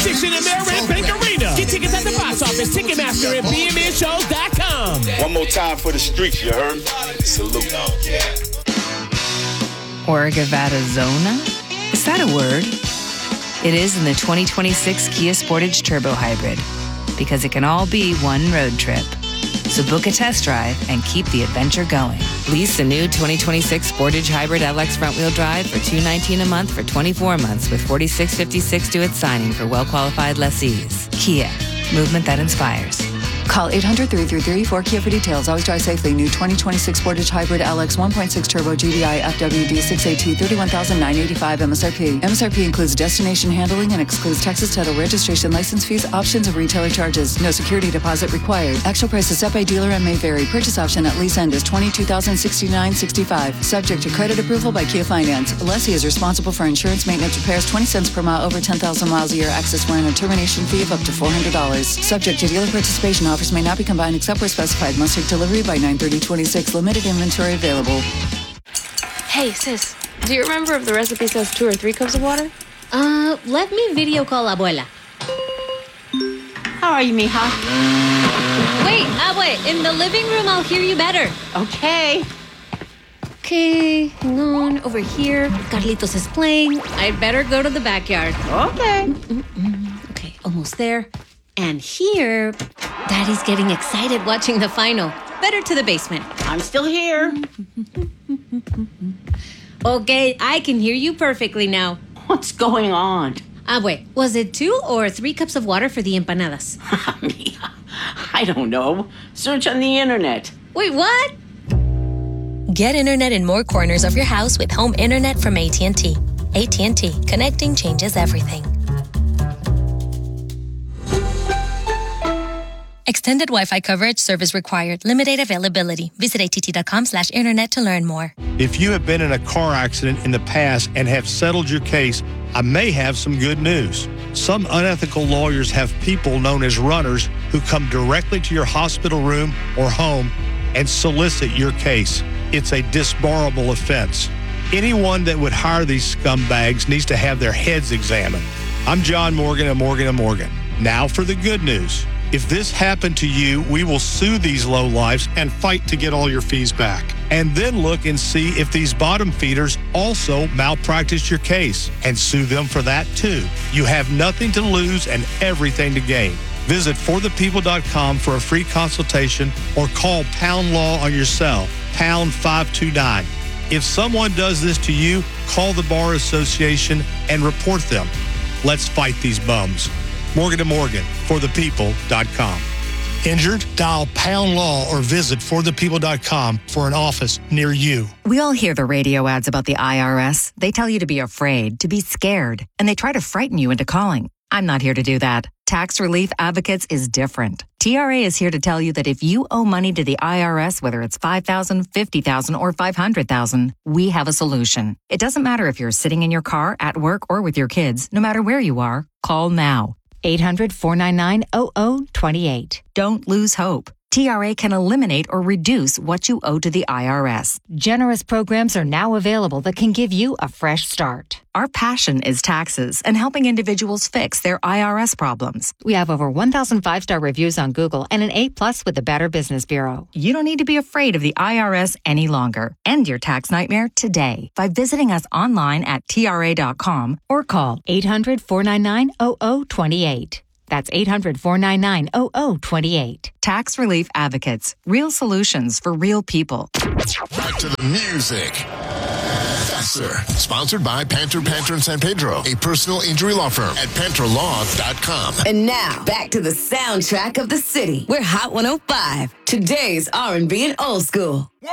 Edition in Maryland Bank Arena. Get tickets at the box office, Ticketmaster, and BMNShows.com. One more time for the streets, you heard? Salute. Orgavattazona? Is that a word? It is in the 2026 Kia Sportage Turbo Hybrid, because it can all be one road trip. So book a test drive and keep the adventure going. Lease the new 2026 Sportage Hybrid LX front-wheel drive for $219 a month for 24 months with $46.56 due at signing for well-qualified lessees. Kia, movement that inspires. Call 800-333-4KIA for details. Always drive safely. New 2026 Sportage Hybrid LX 1.6 Turbo GDI FWD 6AT 31,985 MSRP. MSRP includes destination handling and excludes Texas title, registration, license fees, options, and retailer charges. No security deposit required. Actual price is set by dealer and may vary. Purchase option at lease end is $22,069.65. Subject to credit approval by Kia Finance. Lessee is responsible for insurance, maintenance, repairs, 20 cents per mile over 10,000 miles a year. Access warrant and termination fee of up to $400. Subject to dealer participation. Offers may not be combined except where specified. Must take delivery by 9/30/26. Limited inventory available. Hey, sis, do you remember if the recipe says 2 or 3 cups of water? Let me video call Abuela. How are you, mija? Wait, Abue, in the living room, I'll hear you better. Okay. Okay, hang on. Over here, Carlitos is playing. I'd better go to the backyard. Okay. Okay, almost there. And here, Daddy's getting excited watching the final. Better to the basement. I'm still here. Okay, I can hear you perfectly now. What's going on? Wait, was it 2 or 3 cups of water for the empanadas? Mija, I don't know. Search on the internet. Wait, what? Get internet in more corners of your house with home internet from AT&T. AT&T. Connecting changes everything. Extended Wi-Fi coverage, service required. Limited availability. Visit att.com/internet to learn more. If you have been in a car accident in the past and have settled your case, I may have some good news. Some unethical lawyers have people known as runners who come directly to your hospital room or home and solicit your case. It's a disbarable offense. Anyone that would hire these scumbags needs to have their heads examined. I'm John Morgan of Morgan & Morgan. Now for the good news. If this happened to you, we will sue these lowlifes and fight to get all your fees back. And then look and see if these bottom feeders also malpracticed your case and sue them for that too. You have nothing to lose and everything to gain. Visit forthepeople.com for a free consultation or call Pound Law on your cell, pound 529. If someone does this to you, call the Bar Association and report them. Let's fight these bums. Morgan & Morgan, forthepeople.com. Injured? Dial Pound Law or visit forthepeople.com for an office near you. We all hear the radio ads about the IRS. They tell you to be afraid, to be scared, and they try to frighten you into calling. I'm not here to do that. Tax Relief Advocates is different. TRA is here to tell you that if you owe money to the IRS, whether it's $5,000, $50,000, or $500,000, we have a solution. It doesn't matter if you're sitting in your car, at work, or with your kids. No matter where you are, call now. 800-499-0028. Don't lose hope. TRA can eliminate or reduce what you owe to the IRS. Generous programs are now available that can give you a fresh start. Our passion is taxes and helping individuals fix their IRS problems. We have over 1,000 5-star reviews on Google and an A+ with the Better Business Bureau. You don't need to be afraid of the IRS any longer. End your tax nightmare today by visiting us online at TRA.com or call 800-499-0028. That's 800-499-0028. Tax Relief Advocates. Real solutions for real people. Back to the music. Faster. Sponsored by Panter and San Pedro, a personal injury law firm at PanterLaw.com. And now, back to the soundtrack of the city. We're Hot 105. Today's R&B and old school.